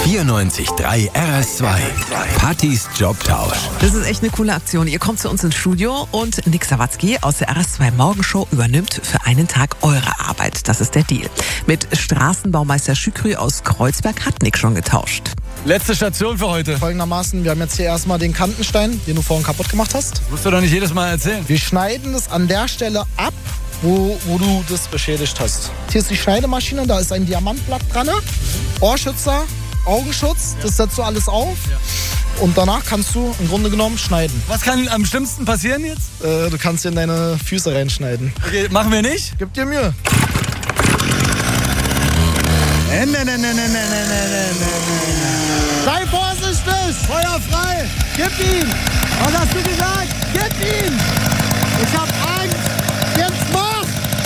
94.3 RS2. Pattys Jobtausch. Das ist echt eine coole Aktion. Ihr kommt zu uns ins Studio und Nick Sawatzki aus der RS2 Morgenshow übernimmt für einen Tag eure Arbeit. Das ist der Deal. Mit Straßenbaumeister Schükrü aus Kreuzberg hat Nick schon getauscht. Letzte Station für heute. Folgendermaßen, wir haben jetzt hier erstmal den Kantenstein, den du vorhin kaputt gemacht hast. Musst du doch nicht jedes Mal erzählen. Wir schneiden es an der Stelle ab, wo du das beschädigt hast. Hier ist die Schneidemaschine, da ist ein Diamantblatt dran. Ohrschützer, Augenschutz, das setzt du alles auf. Und danach kannst du im Grunde genommen schneiden. Was kann am schlimmsten passieren jetzt? Du kannst in deine Füße reinschneiden. Okay, machen wir nicht. Gib dir Mühe. Sei vorsichtig! Feuer frei. Gib ihn! Was hast du gesagt? Gib ihn! Ich hab Angst! Jetzt mach!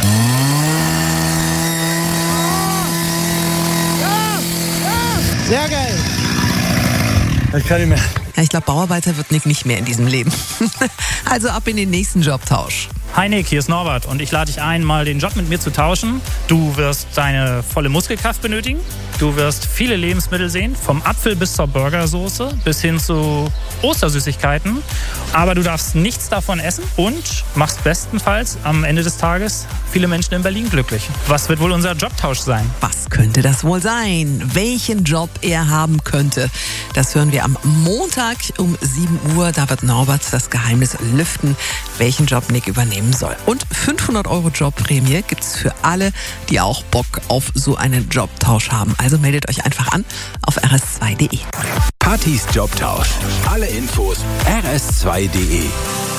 Ja! Sehr geil! Ich kann nicht mehr. Ja, ich glaube, Bauarbeiter wird Nick nicht mehr in diesem Leben. Also ab in den nächsten Jobtausch. Hi Nick, hier ist Norbert und ich lade dich ein, mal den Job mit mir zu tauschen. Du wirst deine volle Muskelkraft benötigen. Du wirst viele Lebensmittel sehen, vom Apfel bis zur Burgersoße bis hin zu Ostersüßigkeiten. Aber du darfst nichts davon essen und machst bestenfalls am Ende des Tages viele Menschen in Berlin glücklich. Was wird wohl unser Jobtausch sein? Was könnte das wohl sein? Welchen Job er haben könnte? Das hören wir am Montag um 7 Uhr. Da wird Norbert das Geheimnis lüften, welchen Job Nick übernehmen soll. Und 500 € Jobprämie gibt's für alle, die auch Bock auf so einen Jobtausch haben. Also meldet euch einfach an auf rs2.de. Pattys Jobtausch. Alle Infos rs2.de.